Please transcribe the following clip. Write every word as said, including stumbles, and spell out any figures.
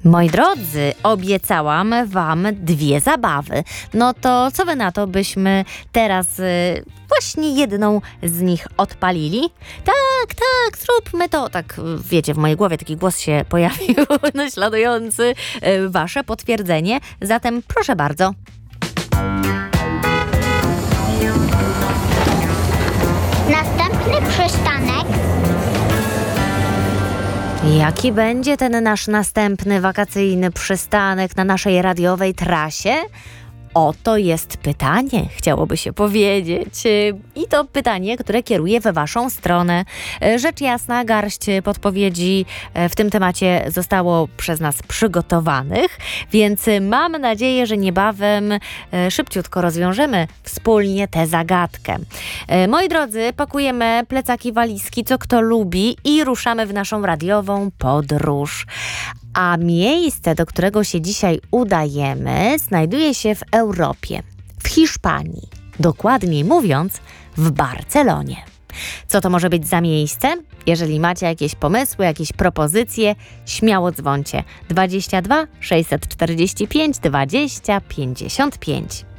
Moi drodzy, obiecałam wam dwie zabawy. No to co wy na to, byśmy teraz y, właśnie jedną z nich odpalili? Tak, tak, zróbmy to. Tak, wiecie, w mojej głowie taki głos się pojawił naśladujący y, wasze potwierdzenie. Zatem proszę bardzo. Następny przystanek. Jaki będzie ten nasz następny wakacyjny przystanek na naszej radiowej trasie? Oto jest pytanie, chciałoby się powiedzieć. I to pytanie, które kieruję w waszą stronę. Rzecz jasna, garść podpowiedzi w tym temacie zostało przez nas przygotowanych, więc mam nadzieję, że niebawem szybciutko rozwiążemy wspólnie tę zagadkę. Moi drodzy, pakujemy plecaki, walizki, co kto lubi i ruszamy w naszą radiową podróż. A miejsce, do którego się dzisiaj udajemy, znajduje się w Europie, w Hiszpanii, dokładniej mówiąc w Barcelonie. Co to może być za miejsce? Jeżeli macie jakieś pomysły, jakieś propozycje, śmiało dzwońcie. dwadzieścia dwa sześćset czterdzieści pięć dwadzieścia pięćdziesiąt pięć.